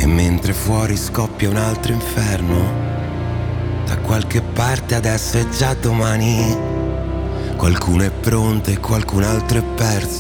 mentre fuori scoppia un altro inferno, da qualche parte adesso è già domani. Qualcuno è pronto e qualcun altro è perso.